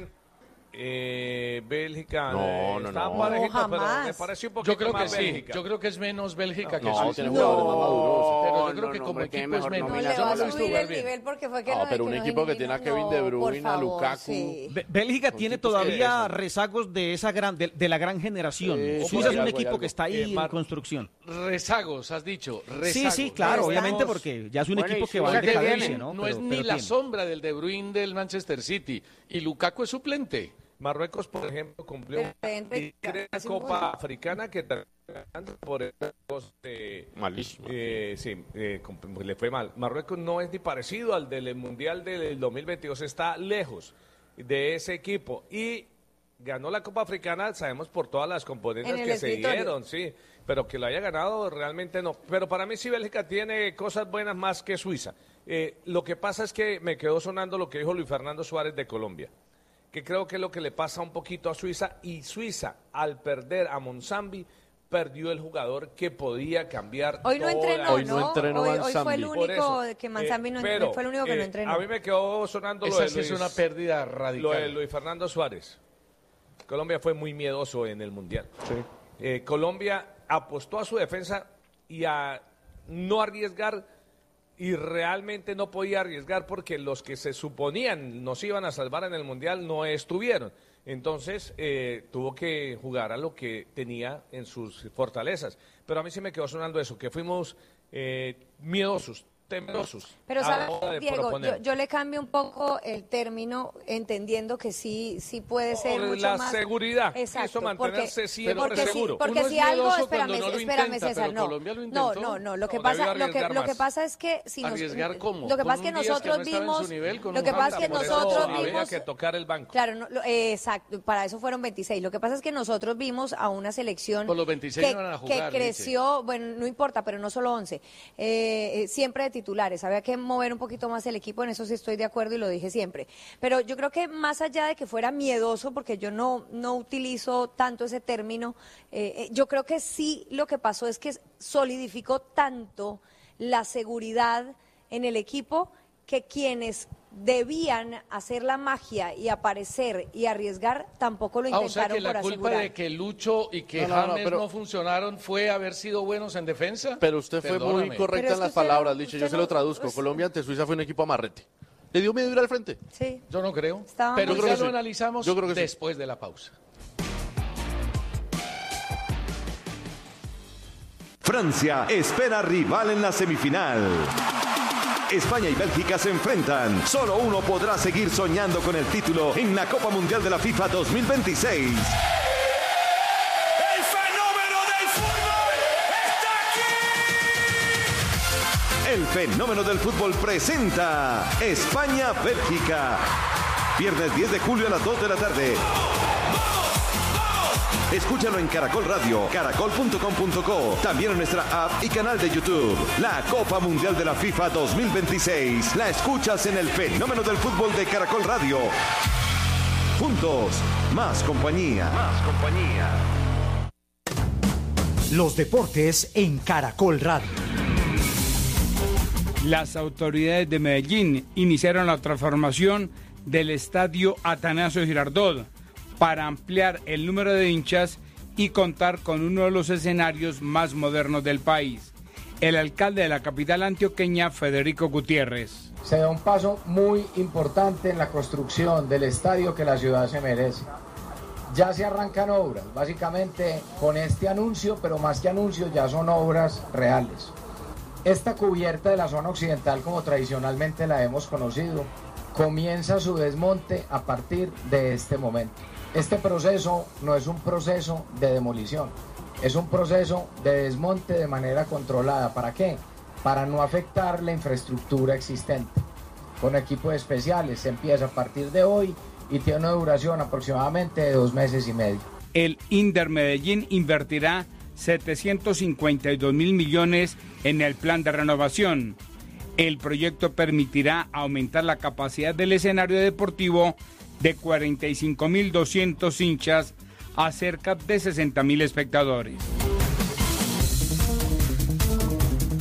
Bélgica no, parejito, pero me parece un poquito yo creo más que Bélgica. Sí, yo creo que es menos Bélgica que no, Suiza. tiene jugadores más maduros. Pero yo creo que como equipo es menos. No le va a subir el nivel porque fue que pero un equipo que tiene a Kevin De Bruyne, a Lukaku. Sí. Bélgica tiene todavía rezagos de esa de la gran generación. Suiza es un equipo que está ahí en construcción. Rezagos, has dicho. Rezagos. Sí, claro, obviamente porque ya es un equipo que va a decadencia, ¿no? No es ni la sombra del De Bruyne del Manchester City. Y Lukaku es suplente. Marruecos, por ejemplo, cumplió una Copa Africana que por malísimo. Le fue mal. Marruecos no es ni parecido al del Mundial del 2022, está lejos de ese equipo y ganó la Copa Africana, sabemos por todas las componentes que se dieron, sí, pero que lo haya ganado realmente no. Pero para mí sí Bélgica tiene cosas buenas más que Suiza. Lo que pasa es que me quedó sonando lo que dijo Luis Fernando Suárez de Colombia, que creo que es lo que le pasa un poquito a Suiza, y Suiza, al perder a Monsambi, perdió el jugador que podía cambiar. Hoy no entrenó, Hoy no entrenó Hoy fue el único que Monsambi no entrenó, fue el único que no entrenó. A mí me quedó sonando lo de Luis, es una pérdida radical. Lo de Luis Fernando Suárez. Colombia fue muy miedoso en el Mundial. Sí. Colombia apostó a su defensa y a no arriesgar, y realmente no podía arriesgar porque los que se suponían nos iban a salvar en el Mundial no estuvieron. Entonces tuvo que jugar a lo que tenía en sus fortalezas. Pero a mí sí me quedó sonando eso, que fuimos miedosos, temerosos. Pero sabes, Diego, yo le cambio un poco el término, entendiendo que sí puede ser mucho la más... seguridad, exacto, eso mantenerse siempre seguro. Porque si algo, espérame, César, no, lo que pasa es que si arriesgar cómo, lo que pasa es que nosotros vimos, lo que pasa es que nosotros vimos, había que tocar el banco. Claro, exacto, para eso fueron 26. Lo que pasa es que nosotros vimos a una selección por los 26 no van a jugar, que creció, bueno, no importa, pero no solo 11, siempre de titulares, había que mover un poquito más el equipo, en eso sí estoy de acuerdo y lo dije siempre, pero yo creo que más allá de que fuera miedoso, porque yo no utilizo tanto ese término, yo creo que sí lo que pasó es que solidificó tanto la seguridad en el equipo que quienes debían hacer la magia y aparecer y arriesgar tampoco lo intentaron. O sea que la culpa asegurar. de que Lucho y que James no funcionaron fue haber sido buenos en defensa. Pero usted fue muy correcta en las palabras, Licho. Yo se lo traduzco. Colombia ante Suiza fue un equipo amarrete. ¿Le dio miedo ir al frente? Sí. Yo no creo. Pero ya lo analizamos después sí. de la pausa. Francia espera rival en la semifinal. España y Bélgica se enfrentan. Solo uno podrá seguir soñando con el título en la Copa Mundial de la FIFA 2026. ¡El fenómeno del fútbol está aquí! El fenómeno del fútbol presenta España-Bélgica. Viernes 10 de julio a las 2 de la tarde. Escúchalo en Caracol Radio, caracol.com.co, también en nuestra app y canal de YouTube. La Copa Mundial de la FIFA 2026. La escuchas en el fenómeno del fútbol de Caracol Radio. Juntos, más compañía. Más compañía. Los deportes en Caracol Radio. Las autoridades de Medellín iniciaron la transformación del estadio Atanasio Girardot para ampliar el número de hinchas y contar con uno de los escenarios más modernos del país. El alcalde de la capital antioqueña, Federico Gutiérrez. Se da un paso muy importante en la construcción del estadio que la ciudad se merece. Ya se arrancan obras, básicamente con este anuncio, pero más que anuncios ya son obras reales. Esta cubierta de la zona occidental, como tradicionalmente la hemos conocido, comienza su desmonte a partir de este momento. Este proceso no es un proceso de demolición, es un proceso de desmonte de manera controlada. ¿Para qué? Para no afectar la infraestructura existente. Con equipos especiales se empieza a partir de hoy y tiene una duración aproximadamente de 2 meses y medio. El Inder Medellín invertirá 752.000 millones en el plan de renovación. El proyecto permitirá aumentar la capacidad del escenario deportivo de 45.200 hinchas a cerca de 60.000 espectadores.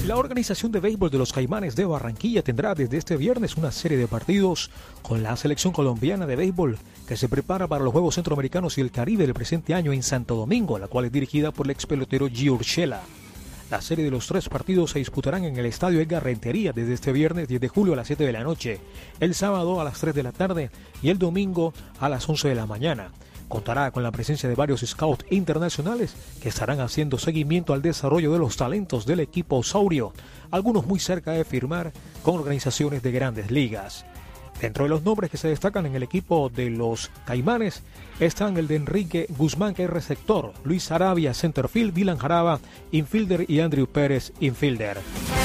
La organización de béisbol de los Caimanes de Barranquilla tendrá desde este viernes una serie de partidos con la selección colombiana de béisbol que se prepara para los Juegos Centroamericanos y el Caribe del presente año en Santo Domingo, la cual es dirigida por el ex pelotero Gio Urshela. La serie de los 3 partidos se disputarán en el Estadio Edgar Rentería desde este viernes 10 de julio a las 7 de la noche, el sábado a las 3 de la tarde y el domingo a las 11 de la mañana. Contará con la presencia de varios scouts internacionales que estarán haciendo seguimiento al desarrollo de los talentos del equipo saurio, algunos muy cerca de firmar con organizaciones de grandes ligas. Dentro de los nombres que se destacan en el equipo de los Caimanes están el de Enrique Guzmán, que es receptor, Luis Arabia, centerfield, Dylan Jaraba, infielder y Andrew Pérez, infielder.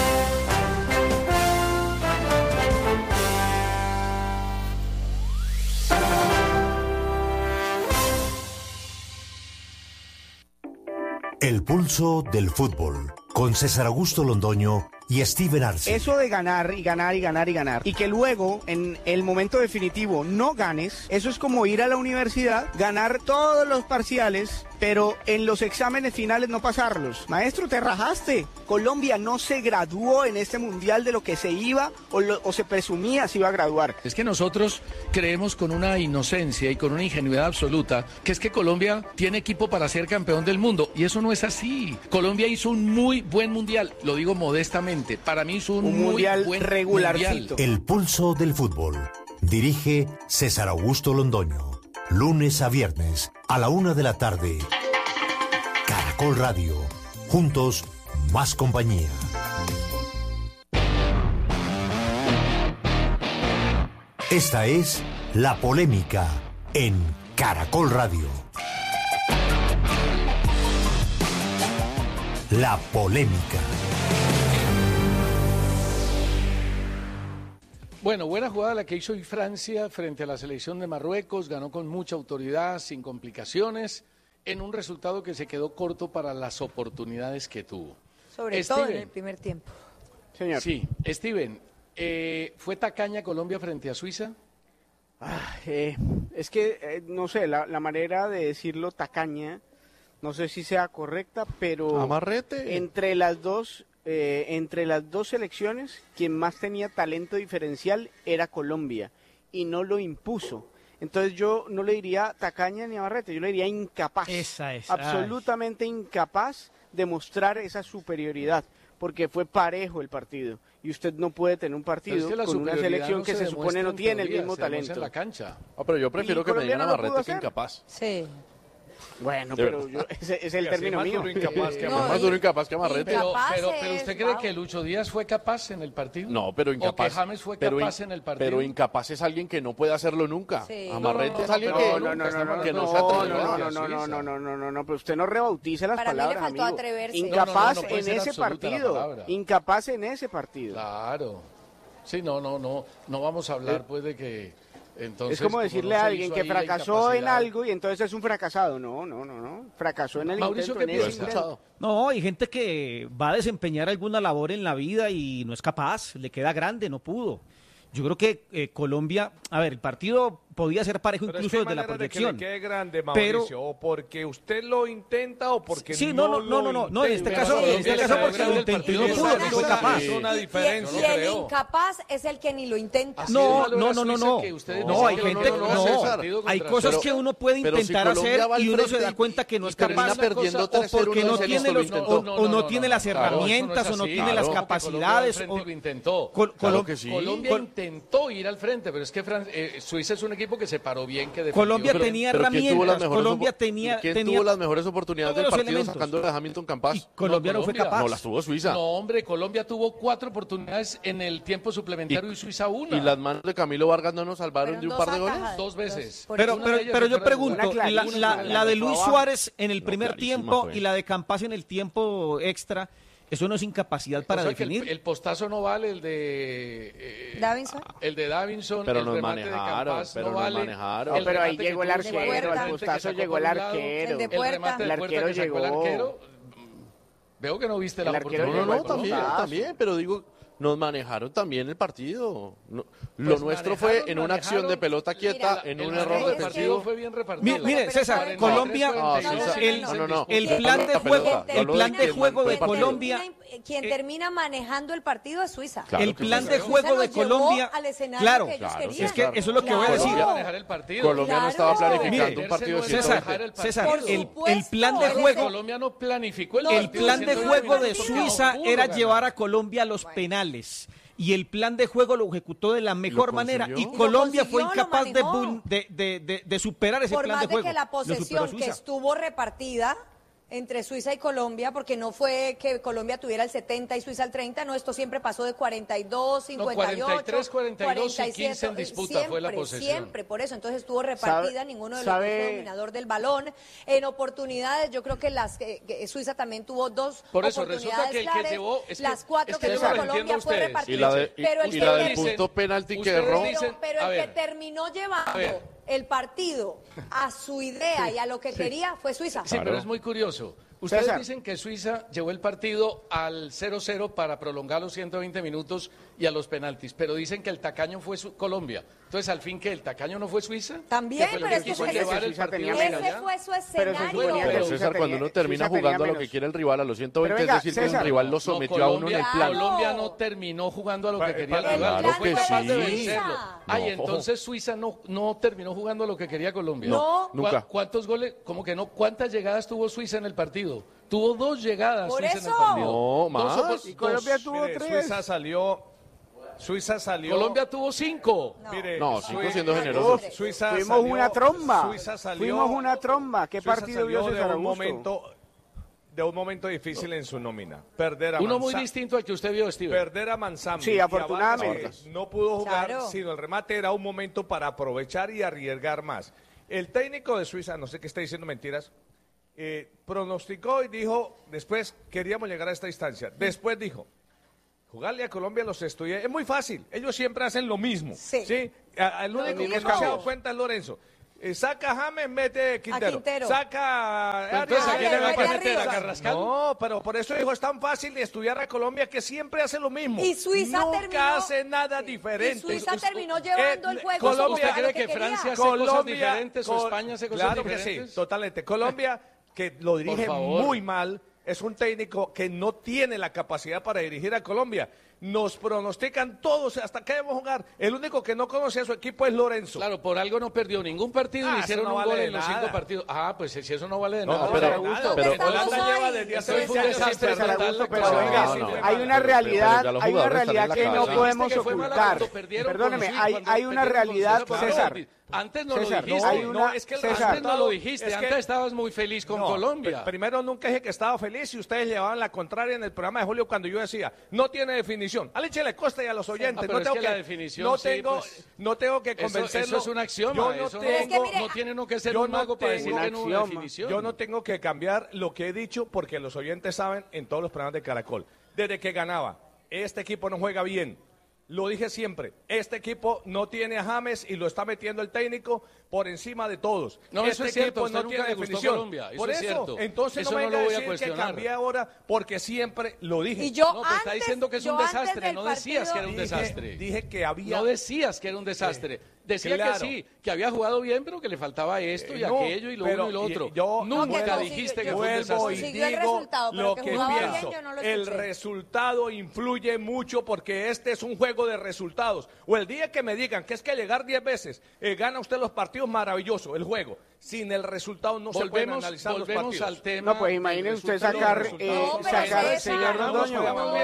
El pulso del fútbol, con César Augusto Londoño y Steven Arce. Eso de ganar y ganar y ganar y ganar, y que luego en el momento definitivo no ganes, eso es como ir a la universidad, ganar todos los parciales, pero en los exámenes finales no pasarlos. Maestro, te rajaste. Colombia no se graduó en este mundial de lo que se iba o se presumía se iba a graduar. Es que nosotros creemos con una inocencia y con una ingenuidad absoluta que es que Colombia tiene equipo para ser campeón del mundo, y eso no es así. Colombia hizo un muy buen mundial, lo digo modestamente. Para mí es un muy mundial buen regularcito. Mundial. El pulso del fútbol. Dirige César Augusto Londoño. Lunes a viernes a la 1 de la tarde. Caracol Radio. Juntos, más compañía. Esta es La Polémica en Caracol Radio. La Polémica. Bueno, buena jugada la que hizo hoy Francia frente a la selección de Marruecos, ganó con mucha autoridad, sin complicaciones, en un resultado que se quedó corto para las oportunidades que tuvo. Sobre todo en el primer tiempo. Señor. Sí, Steven, ¿fue tacaña Colombia frente a Suiza? Es que, no sé, la manera de decirlo tacaña, no sé si sea correcta, pero Amarrete. Entre las dos selecciones, quien más tenía talento diferencial era Colombia, y no lo impuso. Entonces yo no le diría tacaña ni amarrete, yo le diría incapaz. Esa es. Absolutamente incapaz de mostrar esa superioridad, porque fue parejo el partido. Y usted no puede tener un partido con una selección que se supone no tiene el mismo talento. En la cancha. Pero yo prefiero que me digan amarrete que incapaz. Sí. Bueno, pero ese es el término mío. Más duro incapaz que amarrete. Pero ¿usted cree que Lucho Díaz fue capaz en el partido? No, pero incapaz. ¿O que James fue capaz en el partido? Pero incapaz es alguien que no puede hacerlo nunca. Sí. Amarrete es alguien que no se atreve. No, pero usted no rebautice las Para palabras, mí le faltó amigo. atreverse. Incapaz puede en ser ese absoluta la partido. palabra. Incapaz en ese partido. Claro. Sí, no vamos a hablar pues de que... Entonces, es como decirle no a alguien que fracasó en algo y entonces es un fracasado. No. Fracasó en el Mauricio, intento. ¿qué piensa? No, hay gente que va a desempeñar alguna labor en la vida y no es capaz, le queda grande, no pudo. Yo creo que Colombia, a ver, el partido podía ser parejo incluso desde la proyección. De que le quede grande, Mauricio, pero, o porque usted lo intenta o porque no, en este caso porque lo intentó y no pudo, no fue capaz. Es una diferencia, y el incapaz es el que ni lo intenta. No, hay gente, hay cosas que uno puede intentar hacer y uno se da cuenta que no es capaz, o porque no tiene las herramientas, o no tiene las capacidades. Colombia intentó ir al frente, pero es que Suiza es un equipo que se paró bien, que defendió. Colombia tenía herramientas, Colombia tenía... ¿Quién tuvo las mejores oportunidades del partido sacando a Hamilton Campas? Colombia no fue capaz. No, las tuvo Suiza. No, hombre, Colombia tuvo 4 oportunidades en el tiempo suplementario y Suiza 1. ¿Y las manos de Camilo Vargas no nos salvaron de un par de goles? 2 veces. Pero yo pregunto, la de Luis Suárez en el primer tiempo y la de Campas en el tiempo extra... ¿Eso no es incapacidad para definir? El postazo no vale, el de... ¿Davinson? El de Davinson, pero el nos remate manejaron, de Campas pero no vale. Manejaron. Pero ahí llegó el arquero, el postazo llegó el arquero. El de Puerta. remate de Puerta que sacó el arquero. Veo que no viste la oportunidad. No, también, pero digo... nos manejaron también el partido. Lo Pues nuestro fue en una acción de pelota quieta, en un error defensivo. Fue bien repartido. Mire, César, Colombia, el plan de juego de Colombia, quien termina manejando el partido es Suiza. el plan de juego de Colombia, claro, es que eso es lo que voy a decir. Colombia no estaba planificando un partido de César, el plan de juego, Colombia no planificó el plan de juego de Suiza era llevar a Colombia a los penales. Y el plan de juego lo ejecutó de la mejor manera y Colombia fue incapaz de superar ese plan de juego. Por más de que la posesión que estuvo repartida entre Suiza y Colombia, porque no fue que Colombia tuviera el 70 y Suiza el 30, no, esto siempre pasó de 42, 58, 43, 42 y 15 en disputa siempre, fue la posesión. Siempre, por eso, entonces estuvo repartida, ninguno de los dos fue dominador del balón. En oportunidades, yo creo que Suiza también tuvo dos por eso, oportunidades resulta que el que llevó, las cuatro que tuvo Colombia fue repartida. Y la del punto penalti que erró. Pero el que terminó llevando el partido a su idea y a lo que quería fue Suiza. Sí, pero es muy curioso. Ustedes dicen que Suiza llevó el partido al 0-0 para prolongar los 120 minutos y a los penaltis, pero dicen que el tacaño fue Colombia. Entonces, al fin, ¿que el tacaño no fue Suiza? También, pero es que ese fue su escenario. Pero César, cuando uno termina jugando a lo que quiere el rival a los 120, es decir, que el rival lo sometió a uno en el plan. Colombia no terminó jugando a lo que quería el rival. Claro que sí. Ay, entonces Suiza no terminó jugando a lo que quería Colombia. No. Nunca. ¿Cuántos goles? ¿Cómo que no? ¿Cuántas llegadas tuvo Suiza en el partido? Tuvo 2 llegadas Por Suiza eso. en el partido. No, más. Y Colombia tuvo 3. Suiza salió. Colombia tuvo 5. Mire, No, 5 siendo generosos. Suiza Fuimos salió, una tromba. Suiza salió, Fuimos una tromba. ¿Qué Suiza partido vio salió César de Augusto? un momento difícil en su nómina. Perder a Uno muy distinto al que usted vio, Steven. Perder a Manzambi. Sí, afortunadamente. No pudo jugar, Claro. sino el remate era un momento para aprovechar y arriesgar más. El técnico de Suiza, no sé qué está diciendo mentiras, pronosticó y dijo, después queríamos llegar a esta instancia. Después dijo, jugarle a Colombia los estudiantes es muy fácil. Ellos siempre hacen lo mismo. Sí. El único que no se ha dado cuenta es Lorenzo. Saca a James, mete Quintero. Saca a Entonces, ¿a quién le va a Arias. meter? ¿A Carrascal? No, pero por eso dijo, es tan fácil de estudiar a Colombia que siempre hace lo mismo. Y Suiza Nunca terminó, hace nada diferente. Y Suiza terminó llevando el juego. ¿Colombia sobre lo cree que quería. Francia hace cosas diferentes o España hace cosas claro diferentes? Que sí, totalmente. Colombia, que lo dirige favor. muy mal, es un técnico que no tiene la capacidad para dirigir a Colombia. Nos pronostican todos hasta que debemos jugar. El único que no conoce a su equipo es Lorenzo. Claro, por algo no perdió ningún partido ni eso hicieron no un vale gol de en los nada. 5 partidos. Ah, pues si eso no vale de No, nada. pero Holanda lleva desde hace 20 años sin perder. Pero venga, hay una realidad, que no podemos ocultar. Perdóneme, hay una realidad, César. Antes no lo César, dijiste. es que antes no lo dijiste. es que- Antes estabas muy feliz con Colombia. Primero nunca dije que estaba feliz y ustedes llevaban la contraria en el programa de Julio cuando yo decía, no tiene definición. A Leche le Costa y a los oyentes. pero no es tengo que la definición, no sí, tengo, pues, no tengo que convencerlo. Eso es un axioma. Yo no Eso tengo- no tiene uno que ser yo un mago no para decir tengo- que no es una definición. Yo no tengo que cambiar lo que he dicho porque los oyentes saben en todos los programas de Caracol. Desde que ganaba, este equipo no juega bien. Lo dije siempre, este equipo no tiene a James y lo está metiendo el técnico por encima de todos. No, este eso es cierto, equipo usted no nunca tiene le gustó definición. Colombia, eso por es eso, cierto. entonces Eso no me no lo venga a voy a decir que cuestionar. cambié ahora porque siempre lo dije. Y yo No, te está diciendo que es un yo antes desastre, del no decías que era un partido- desastre. Dije que había... No decías que era un desastre. Decía claro. que sí, que había jugado bien, pero que le faltaba esto y no, aquello y lo pero uno y lo otro. yo Nunca no, dijiste yo que fue un vuelvo y desastre. Siguió el digo resultado, pero lo que que jugaba bien, pienso. yo no lo El escuché. resultado influye mucho porque este es un juego de resultados. O el día que me digan que es que llegar 10 veces gana usted los partidos, maravilloso, el juego. Sin el resultado no se pueden analizar los Volvemos partidos. al tema. No, pues imagínese usted sacar, señor Londoño.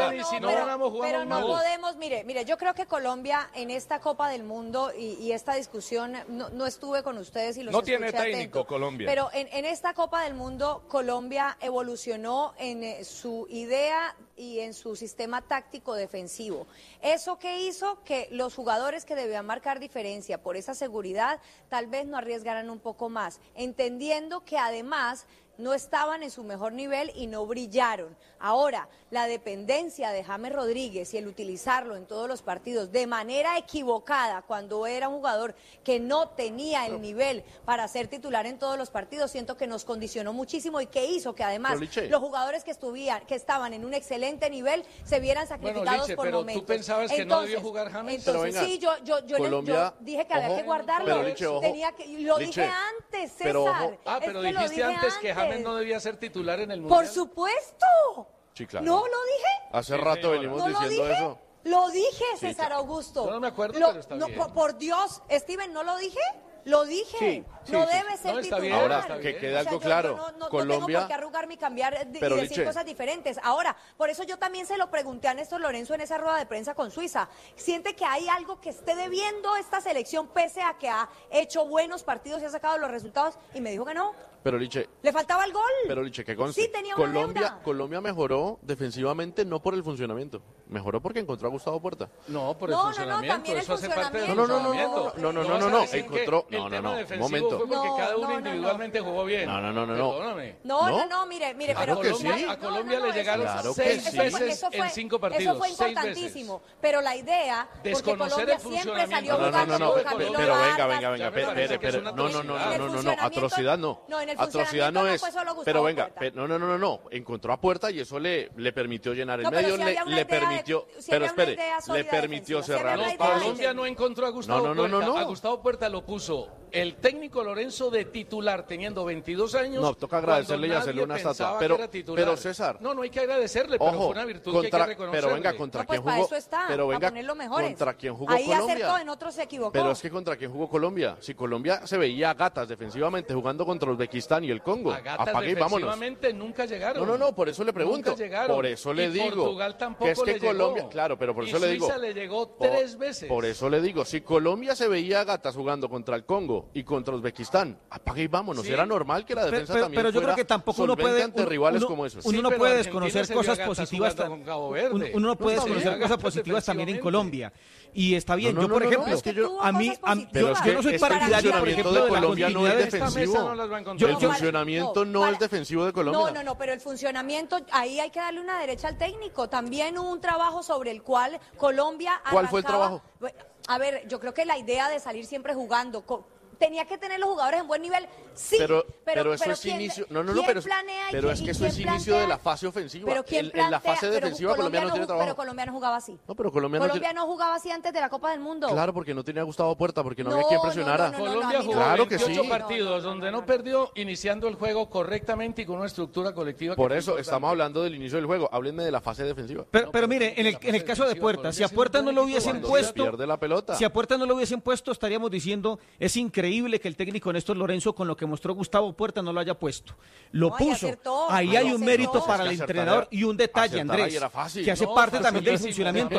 Pero no podemos, mire, yo creo que Colombia en esta Copa del Mundo y esta discusión, no estuve con ustedes y los No escuché tiene técnico atento, Colombia. Pero en esta Copa del Mundo, Colombia evolucionó en su idea y en su sistema táctico defensivo. ¿Eso qué hizo? Que los jugadores que debían marcar diferencia por esa seguridad, tal vez no arriesgaran un poco más, entendiendo que además no estaban en su mejor nivel y no brillaron. Ahora, la dependencia de James Rodríguez y el utilizarlo en todos los partidos de manera equivocada cuando era un jugador que no tenía el nivel para ser titular en todos los partidos, siento que nos condicionó muchísimo y que hizo que además los jugadores que estaban en un excelente nivel se vieran sacrificados por pero momentos. ¿Tú pensabas que no debió jugar James? Entonces, sí, yo dije que había que guardarlo. Lo dije antes, César. Pero dijiste antes que James no debía ser titular en el Mundial. Por supuesto. Sí, claro. ¿No lo dije? Hace rato venimos diciendo eso. Lo dije, César Augusto. Yo no me acuerdo, pero está bien. Por Dios, Steven, ¿no lo dije? Lo dije. No debe ser titular. Ahora, que quede algo claro. Colombia. No tengo por qué arrugarme y cambiar y decir cosas diferentes. Ahora, por eso yo también se lo pregunté a Néstor Lorenzo en esa rueda de prensa con Suiza. ¿Siente que hay algo que esté debiendo esta selección pese a que ha hecho buenos partidos y ha sacado los resultados? Y me dijo que no. Pero Liche, le faltaba el gol. Pero Liche, que conste, sí, tenía una deuda. Colombia mejoró defensivamente no por el funcionamiento, mejoró porque encontró a Gustavo Puerta. No, por el funcionamiento, eso hace parte del funcionamiento. No, encontró, un momento. Fue porque cada uno individualmente jugó bien. No, mire, claro, pero a Colombia le llegaron 6 veces en 5 partidos. Eso fue importantísimo, pero la idea, porque Colombia siempre salió jugando con Camilo venga, atrocidad no. Atrocidad no es, pero venga, no, encontró a Puerta y eso le permitió llenar el medio, le permitió, pero espere, le permitió cerrar los pasos. Colombia no encontró a Gustavo Puerta, a Gustavo Puerta lo puso el técnico Lorenzo de titular teniendo 22 años. No, toca agradecerle y hacerle una estatua, pero César. No hay que agradecerle, pero fue una virtud que hay que reconocerle. Pero venga, ¿contra quién jugó? Pero venga, ¿contra quién jugó Colombia? Ahí acertó, en otros se equivocó. Pero es que ¿contra quién jugó Colombia? Si Colombia se veía a gatas defensivamente jugando contra Uzbekistán y el Congo. Apague y vámonos. Nunca llegaron. No, por eso le pregunto. Por eso le digo. Portugal tampoco que es que le Colombia, llegó. claro, pero por eso y le digo. Suiza le llegó 3 veces. Por eso le digo, si Colombia se veía a gatas jugando contra el Congo y contra Uzbekistán, apague y vámonos. Era normal que la defensa también pero yo creo que tampoco uno puede ante rivales como esos. Uno no puede desconocer cosas positivas. Uno no puede desconocer cosas positivas también en Colombia. Y está bien, yo por ejemplo, yo no soy partidario, por ejemplo, de Colombia no es defensivo. El funcionamiento no es defensivo de Colombia. No, pero el funcionamiento, ahí hay que darle una derecha al técnico. También hubo un trabajo sobre el cual Colombia ¿Cuál fue el trabajo? A ver, yo creo que la idea de salir siempre jugando, tenía que tener los jugadores en buen nivel, sí, pero eso es inicio, pero es que eso es inicio de la fase ofensiva. Pero en la fase defensiva Colombia no tiene trabajo. Pero Colombia no jugaba así. No, pero Colombia no jugaba así antes de la Copa del Mundo. Claro, porque no tenía a Gustavo Puerta, porque no había quien presionara. Colombia jugó 28 partidos donde no perdió, iniciando el juego correctamente y con una estructura colectiva. Por eso estamos hablando del inicio del juego. Háblenme de la fase defensiva. Pero mire, en el caso de Puerta, si a Puerta no lo hubiesen puesto, si a Puerta no lo hubiesen puesto, estaríamos diciendo es increíble que el técnico Néstor Lorenzo, con lo que mostró Gustavo Puerta, no lo haya puesto. Lo puso. Ahí hay un mérito para el entrenador y un detalle, Andrés, que hace parte también del funcionamiento.